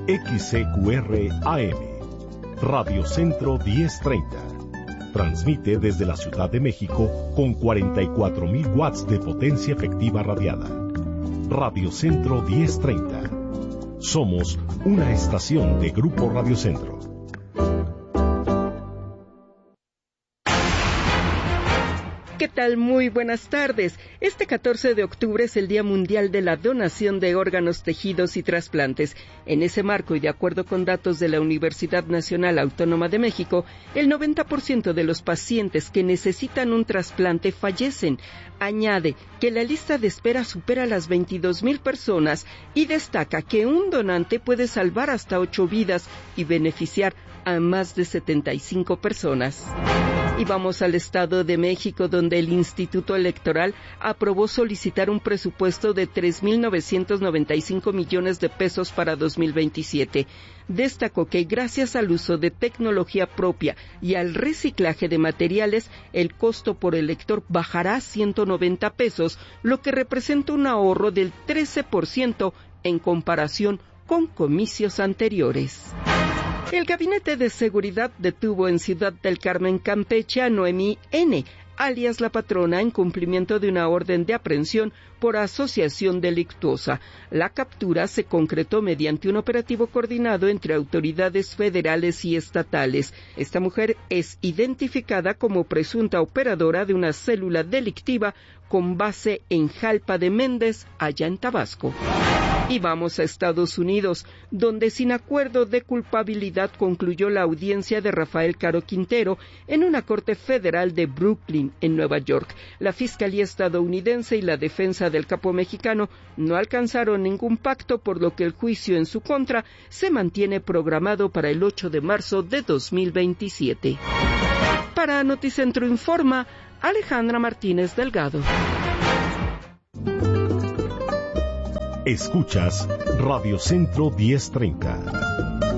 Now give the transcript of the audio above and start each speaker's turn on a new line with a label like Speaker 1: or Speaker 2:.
Speaker 1: XCQR AM, Radio Centro 1030. Transmite desde la Ciudad de México con 44,000 watts de potencia efectiva radiada. Radio Centro 1030. Somos una estación de Grupo Radio Centro.
Speaker 2: ¿Qué tal? Muy buenas tardes. Este 14 de octubre es el Día Mundial de la Donación de Órganos, Tejidos y Trasplantes. En ese marco y de acuerdo con datos de la Universidad Nacional Autónoma de México, el 90% de los pacientes que necesitan un trasplante fallecen. Añade que la lista de espera supera las 22,000 personas y destaca que un donante puede salvar hasta 8 vidas y beneficiar a más de 75 personas. Y vamos al Estado de México, donde el Instituto Electoral aprobó solicitar un presupuesto de 3,995 millones de pesos para 2027. Destacó que gracias al uso de tecnología propia y al reciclaje de materiales, el costo por elector bajará a 190 pesos, lo que representa un ahorro del 13% en comparación con comicios anteriores. El Gabinete de Seguridad detuvo en Ciudad del Carmen, Campeche, a Noemí N., alias La Patrona, en cumplimiento de una orden de aprehensión por asociación delictuosa. La captura se concretó mediante un operativo coordinado entre autoridades federales y estatales. Esta mujer es identificada como presunta operadora de una célula delictiva con base en Jalpa de Méndez, allá en Tabasco. Y vamos a Estados Unidos, donde sin acuerdo de culpabilidad concluyó la audiencia de Rafael Caro Quintero en una corte federal de Brooklyn, en Nueva York. La Fiscalía estadounidense y la defensa del capo mexicano no alcanzaron ningún pacto, por lo que el juicio en su contra se mantiene programado para el 8 de marzo de 2027. Para Noticentro Informa, Alejandra Martínez Delgado.
Speaker 1: Escuchas Radio Centro 1030.